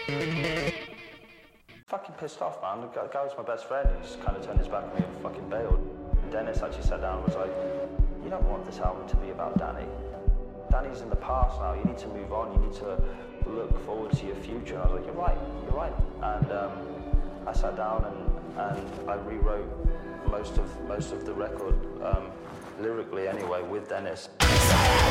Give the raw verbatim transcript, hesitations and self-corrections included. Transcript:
Fucking pissed off, man. The guy was my best friend. He just kind of turned his back on me and fucking bailed. And Dennis actually sat down and was like, you don't want this album to be about Danny. Danny's in the past now. You need to move on. You need to look forward to your future. And I was like, you're right. You're right. And um, I sat down and, and I rewrote most of most of the record, um, lyrically anyway, with Dennis.